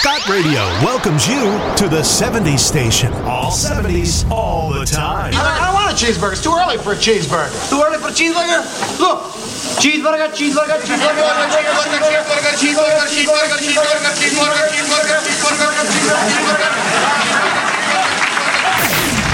Scott Radio welcomes you to the 70s station. All 70s, all the time. I don't want a cheeseburger. It's too early for a cheeseburger. Too early for a cheeseburger? Look. Cheeseburger, cheeseburger, cheeseburger, cheeseburger, cheeseburger, cheeseburger, cheeseburger, cheeseburger, cheeseburger.